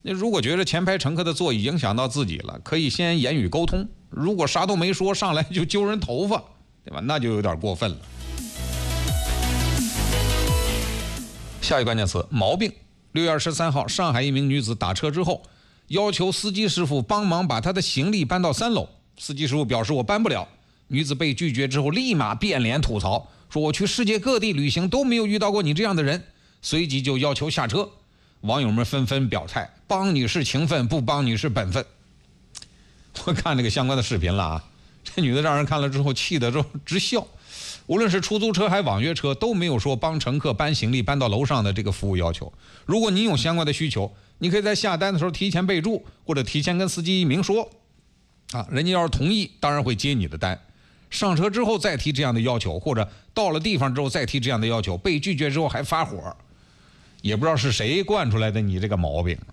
那如果觉得前排乘客的座椅影响到自己了，可以先言语沟通。如果啥都没说，上来就揪人头发，对吧？那就有点过分了。下一个关键词：毛病。6月13号，上海一名女子打车之后，要求司机师傅帮忙把她的行李搬到3楼。司机师傅表示我搬不了。女子被拒绝之后，立马变脸吐槽，说我去世界各地旅行都没有遇到过你这样的人，随即就要求下车。网友们纷纷表态，帮你是情分，不帮你是本分。我看这个相关的视频了啊，这女的让人看了之后气得直笑。无论是出租车还是网约车，都没有说帮乘客搬行李搬到楼上的这个服务要求。如果你有相关的需求，你可以在下单的时候提前备注，或者提前跟司机明说啊，人家要是同意，当然会接你的单。上车之后再提这样的要求，或者到了地方之后再提这样的要求，被拒绝之后还发火，也不知道是谁惯出来的你这个毛病。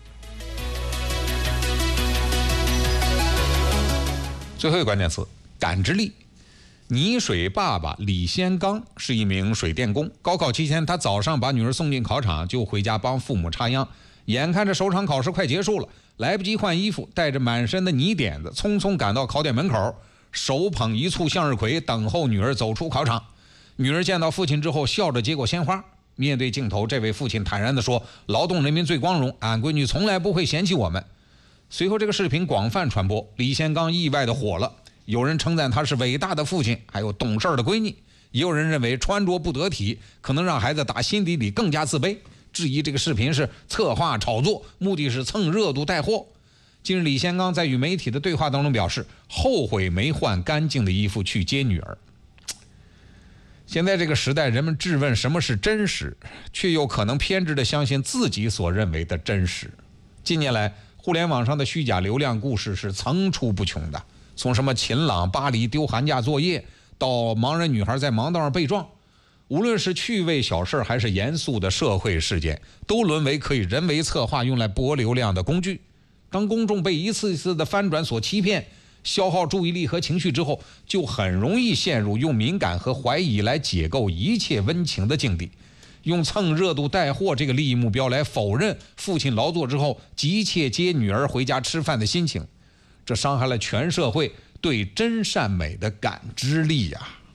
最后一个关键词：感知力。泥水爸爸李先刚是一名水电工，高考期间他早上把女儿送进考场，就回家帮父母插秧。眼看着首场考试快结束了，来不及换衣服，带着满身的泥点子匆匆赶到考点门口，手捧一簇向日葵，等候女儿走出考场。女儿见到父亲之后，笑着接过鲜花。面对镜头，这位父亲坦然地说，劳动人民最光荣，俺闺女从来不会嫌弃我们。随后这个视频广泛传播，李先刚意外的火了，有人称赞他是伟大的父亲，还有懂事的闺女，也有人认为穿着不得体，可能让孩子打心底里更加自卑，质疑这个视频是策划炒作，目的是蹭热度带货。近日李先刚在与媒体的对话当中表示，后悔没换干净的衣服去接女儿。现在这个时代，人们质问什么是真实，却又可能偏执地相信自己所认为的真实。近年来，互联网上的虚假流量故事是层出不穷的，从什么秦朗巴黎丢寒假作业，到盲人女孩在盲道上被撞，无论是趣味小事还是严肃的社会事件，都沦为可以人为策划用来博流量的工具。当公众被一次一次的翻转所欺骗，消耗注意力和情绪之后，就很容易陷入用敏感和怀疑来解构一切温情的境地，用蹭热度带货这个利益目标来否认父亲劳作之后急切接女儿回家吃饭的心情，这伤害了全社会对真善美的感知力呀。